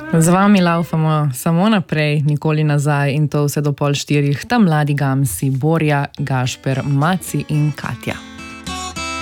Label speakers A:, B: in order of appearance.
A: Z vami laufamo samo naprej, nikoli nazaj in to vse do 3:30. Ta mladi gamsi Borja, Gašper, Maci in Katja.